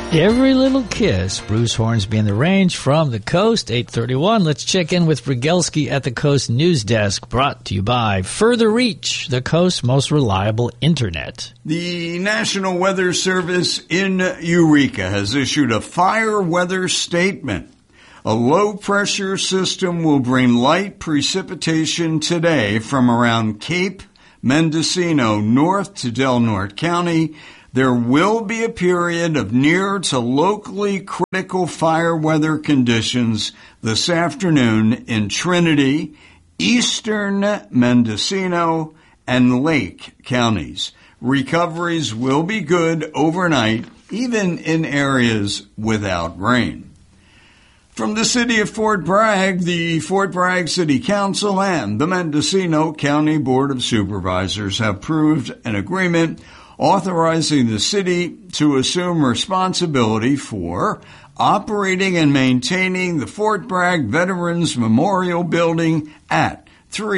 Every Little Kiss, Bruce Hornsby in the Range from the Coast, 8:31. Let's check in with Rogelski at the Coast News Desk, brought to you by Further Reach, the Coast's most reliable internet. The National Weather Service in Eureka has issued a fire weather statement. A low-pressure system will bring light precipitation today from around Cape Mendocino north to Del Norte County. There will be a period of near to locally critical fire weather conditions this afternoon in Trinity, eastern Mendocino, and Lake counties. Recoveries will be good overnight, even in areas without rain. From the city of Fort Bragg, the Fort Bragg City Council and the Mendocino County Board of Supervisors have approved an agreement authorizing the city to assume responsibility for operating and maintaining the Fort Bragg Veterans Memorial Building at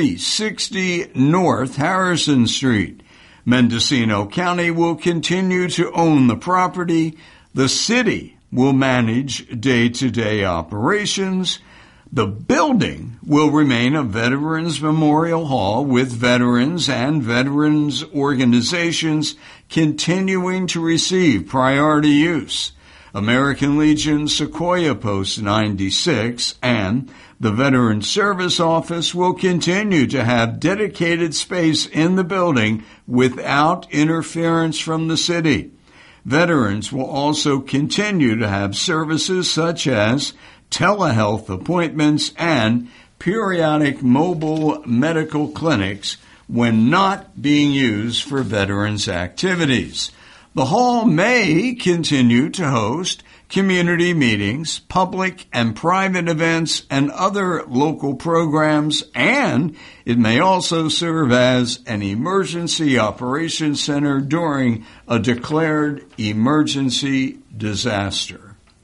360 North Harrison Street. Mendocino County will continue to own the property. The city will manage day-to-day operations. The building will remain a Veterans Memorial Hall with veterans and veterans organizations continuing to receive priority use. American Legion Sequoia Post 96 and the Veterans Service Office will continue to have dedicated space in the building without interference from the city. Veterans will also continue to have services such as telehealth appointments and periodic mobile medical clinics when not being used for veterans activities. The hall may continue to host community meetings, public and private events, and other local programs, and it may also serve as an emergency operations center during a declared emergency disaster.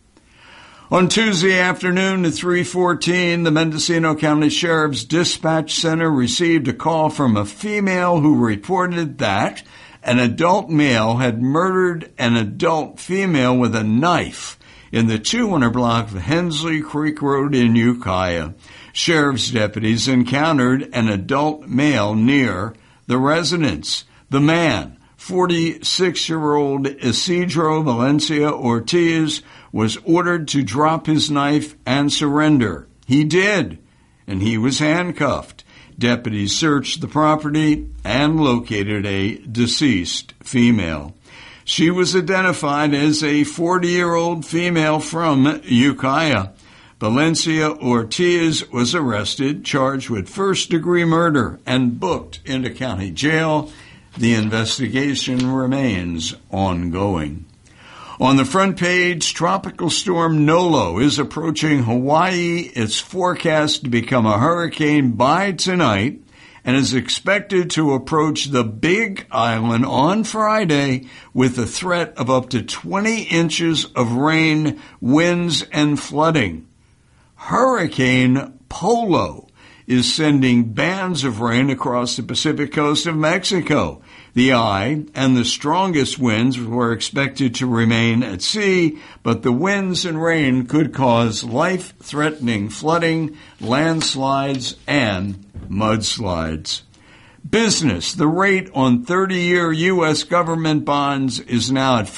On Tuesday afternoon at 3:14, the Mendocino County Sheriff's Dispatch Center received a call from a female who reported that an adult male had murdered an adult female with a knife in the 200 block of Hensley Creek Road in Ukiah. Sheriff's deputies encountered an adult male near the residence. The man, 46-year-old Isidro Valencia Ortiz, was ordered to drop his knife and surrender. He did, and he was handcuffed. Deputies searched the property and located a deceased female. She was identified as a 40-year-old female from Ukiah. Valencia Ortiz was arrested, charged with first-degree murder, and booked into county jail. The investigation remains ongoing. On the front page, Tropical Storm Nolo is approaching Hawaii. It's forecast to become a hurricane by tonight and is expected to approach the Big Island on Friday with a threat of up to 20 inches of rain, winds, and flooding. Hurricane Polo is sending bands of rain across the Pacific coast of Mexico. The eye and the strongest winds were expected to remain at sea, but the winds and rain could cause life-threatening flooding, landslides, and mudslides. Business. The rate on 30-year U.S. government bonds is now at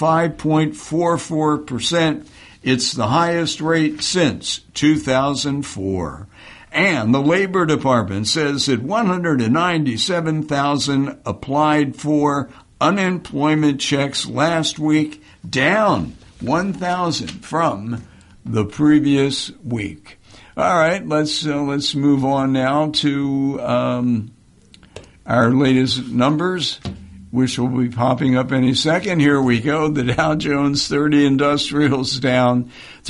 5.44%. It's the highest rate since 2004. And the Labor Department says that 197,000 applied for unemployment checks last week, down 1,000 from the previous week. All right, let's move on now to our latest numbers, which will be popping up any second. Here we go. The Dow Jones 30 Industrials down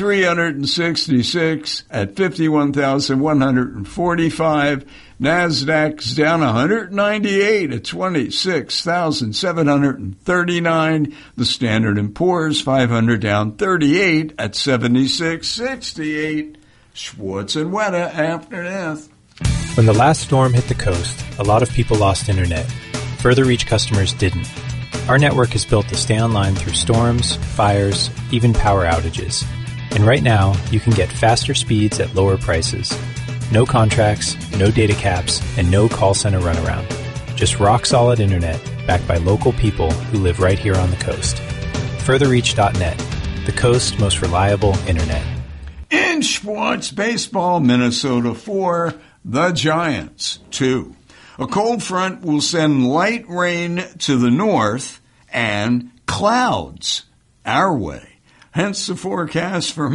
366 at 51,145. Nasdaq's down 198 at 26,739. The Standard & Poor's 500 down 38 at 76.68. Schwartz and Weta after this. When the last storm hit the coast, a lot of people lost internet. Further Reach customers didn't. Our network is built to stay online through storms, fires, even power outages. And right now, you can get faster speeds at lower prices. No contracts, no data caps, and no call center runaround. Just rock-solid internet backed by local people who live right here on the coast. Furtherreach.net, the coast's most reliable internet. In sports, baseball, Minnesota 4, the Giants 2. A cold front will send light rain to the north and clouds our way. Hence the forecast for